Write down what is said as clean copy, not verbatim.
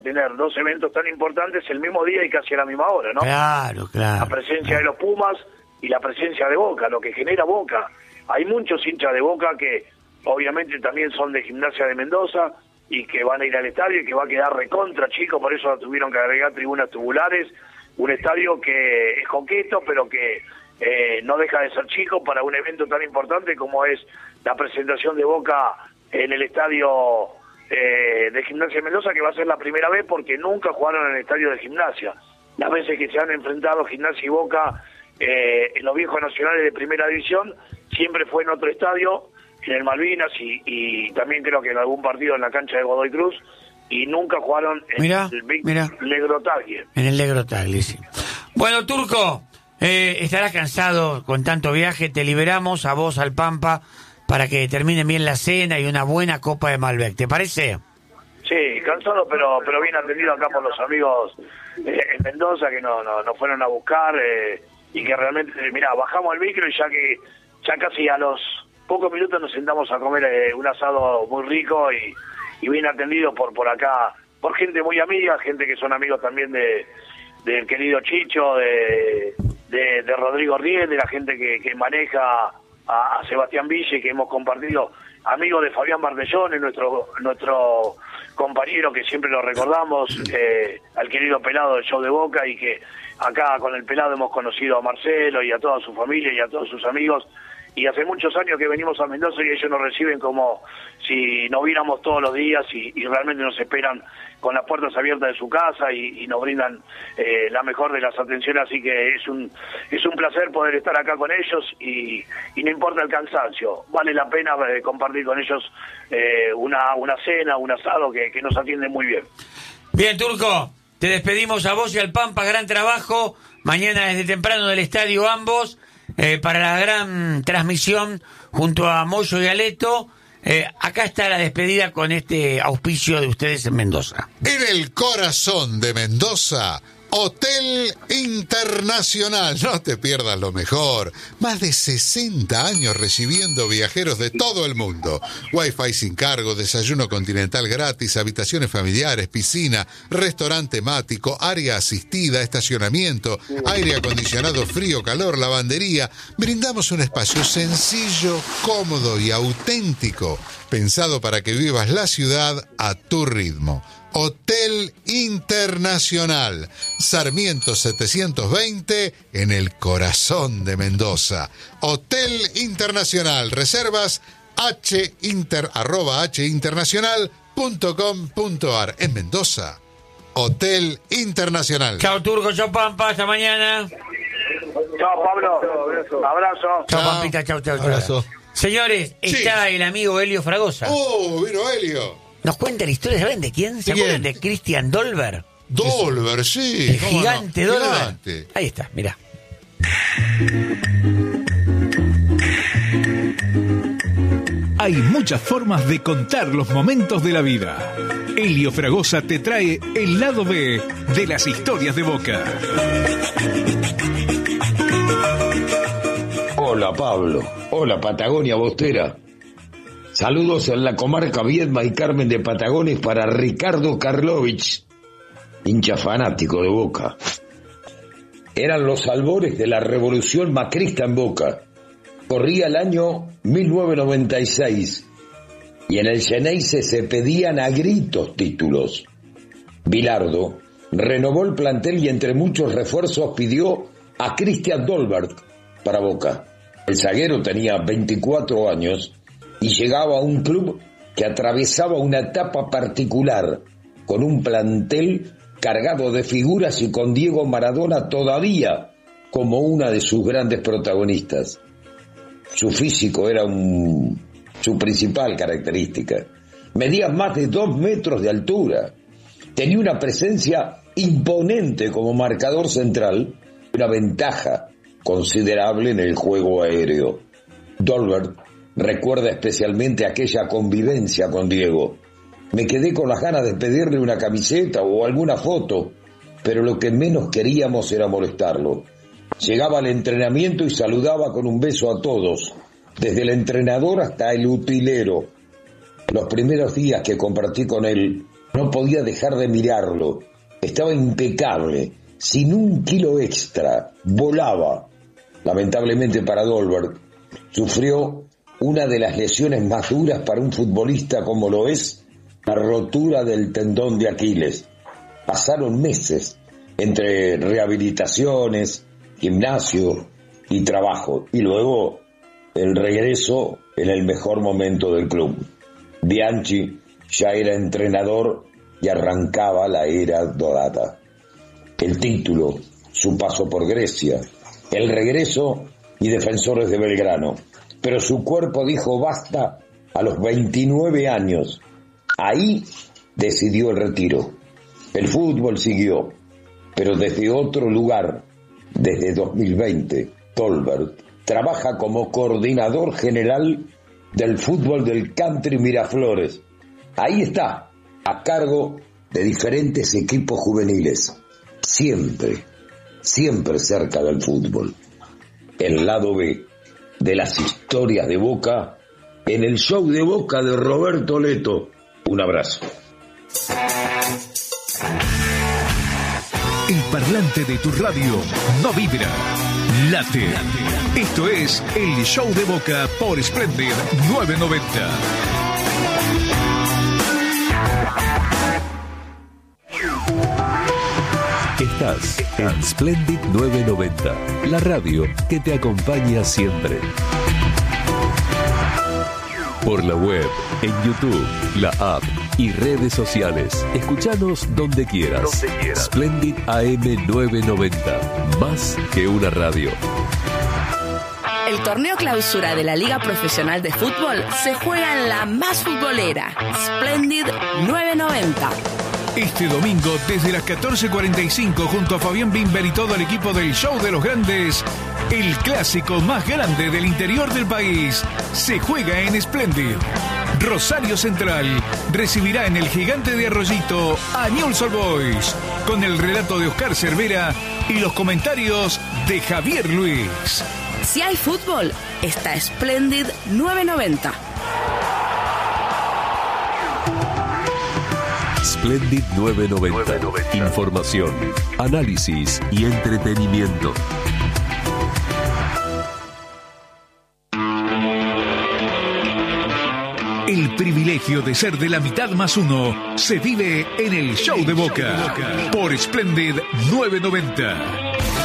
tener dos eventos tan importantes el mismo día y casi a la misma hora, ¿no? Claro. La presencia de los Pumas y la presencia de Boca, lo que genera Boca. Hay muchos hinchas de Boca que obviamente también son de Gimnasia de Mendoza y que van a ir al estadio y que va a quedar recontra chico, por eso tuvieron que agregar tribunas tubulares, un estadio que es coqueto, pero que no deja de ser chico para un evento tan importante como es la presentación de Boca en el estadio de Gimnasia de Mendoza, que va a ser la primera vez porque nunca jugaron en el estadio de Gimnasia. Las veces que se han enfrentado Gimnasia y Boca en los viejos nacionales de primera división, siempre fue en otro estadio, en el Malvinas y también creo que en algún partido en la cancha de Godoy Cruz, y nunca jugaron en el Negro Tagle. En el Negro Tagle, sí. Bueno, Turco, estarás cansado con tanto viaje, te liberamos a vos, al Pampa, para que termine bien la cena y una buena copa de Malbec, ¿te parece? Sí, cansado, pero bien atendido acá por los amigos en Mendoza que nos fueron a buscar y que realmente, mirá, bajamos al micro y ya casi a los pocos minutos nos sentamos a comer un asado muy rico y bien atendido por acá, por gente muy amiga, gente que son amigos también del querido Chicho, de Rodrigo Riel, de la gente que maneja a Sebastián Ville, que hemos compartido, amigo de Fabián Bardellón, nuestro compañero que siempre lo recordamos, al querido Pelado del Show de Boca, y que acá con el Pelado hemos conocido a Marcelo y a toda su familia y a todos sus amigos, y hace muchos años que venimos a Mendoza y ellos nos reciben como si nos viéramos todos los días y realmente nos esperan con las puertas abiertas de su casa y nos brindan la mejor de las atenciones, así que es un placer poder estar acá con ellos y no importa el cansancio, vale la pena compartir con ellos una cena, un asado que nos atienden muy bien. Bien, Turco, te despedimos a vos y al Pampa, gran trabajo, mañana desde temprano del estadio ambos, para la gran transmisión junto a Moyo y Aleto. Acá está la despedida con este auspicio de ustedes en Mendoza. En el corazón de Mendoza, Hotel Internacional. No te pierdas lo mejor. Más de 60 años recibiendo viajeros de todo el mundo. Wi-Fi sin cargo, desayuno continental gratis, habitaciones familiares, piscina, restaurante temático, área asistida, estacionamiento, aire acondicionado, frío, calor, lavandería. Brindamos un espacio sencillo, cómodo y auténtico, pensado para que vivas la ciudad a tu ritmo. Hotel Internacional, Sarmiento 720, en el corazón de Mendoza. Hotel Internacional, reservas hinternacional.com.ar. En Mendoza, Hotel Internacional. Chao, Turco, chao, Pampa, hasta mañana. Chao, Pablo, abrazo. Chao, Pampita, chao. Abrazo. Señores, Sí. Está el amigo Helio Fragosa. Vino Helio. Nos cuenta la historia, ¿saben de quién? ¿Se acuerdan de Christian Dolber? Dolber, sí. El ¿cómo gigante no? Dolber. Gigante. Ahí está, mirá. Hay muchas formas de contar los momentos de la vida. Helio Fragosa te trae el lado B de las historias de Boca. Hola Pablo, hola Patagonia Bostera. Saludos en la comarca Viedma y Carmen de Patagones para Ricardo Karlovich, hincha fanático de Boca. Eran los albores de la revolución macrista en Boca. Corría el año 1996 y en el Xeneize se pedían a gritos títulos. Bilardo renovó el plantel y entre muchos refuerzos pidió a Christian Dolber para Boca. El zaguero tenía 24 años y llegaba a un club que atravesaba una etapa particular, con un plantel cargado de figuras y con Diego Maradona todavía como una de sus grandes protagonistas. Su físico era su principal característica. Medía más de 2 metros de altura. Tenía una presencia imponente como marcador central, una ventaja considerable en el juego aéreo. Dolber recuerda especialmente aquella convivencia con Diego. Me quedé con las ganas de pedirle una camiseta o alguna foto, pero lo que menos queríamos era molestarlo. Llegaba al entrenamiento y saludaba con un beso a todos, desde el entrenador hasta el utilero. Los primeros días que compartí con él No podía dejar de mirarlo. Estaba impecable, sin un kilo extra, volaba. Lamentablemente para Dolberg, sufrió una de las lesiones más duras para un futbolista como lo es la rotura del tendón de Aquiles. Pasaron meses entre rehabilitaciones, gimnasio y trabajo, y luego el regreso en el mejor momento del club. Bianchi ya era entrenador y arrancaba la era dorada. El título, su paso por Grecia, el regreso y Defensores de Belgrano. Pero su cuerpo dijo basta a los 29 años. Ahí decidió el retiro. El fútbol siguió, pero desde otro lugar. Desde 2020, Dolberg trabaja como coordinador general del fútbol del Country Miraflores. Ahí está, a cargo de diferentes equipos juveniles. Siempre cerca del fútbol. El lado B de las historias de Boca en el show de Boca de Roberto Leto. Un abrazo. El parlante de tu radio no vibra, late. Esto es el show de Boca por Splendid 990. Estás en Splendid 990, la radio que te acompaña siempre. Por la web, en YouTube, la app y redes sociales. Escuchanos donde quieras. Splendid AM 990, más que una radio. El torneo clausura de la Liga Profesional de Fútbol se juega en la más futbolera, Splendid 990. Este domingo, desde las 14:45, junto a Fabián Bimber y todo el equipo del Show de los Grandes, el clásico más grande del interior del país se juega en Splendid. Rosario Central recibirá en el Gigante de Arroyito a Newell's Old Boys, con el relato de Oscar Cervera y los comentarios de Javier Luis. Si hay fútbol, está Splendid 990. Splendid 990. Información, análisis y entretenimiento. El privilegio de ser de la mitad más uno se vive en el show de Boca por Splendid 990.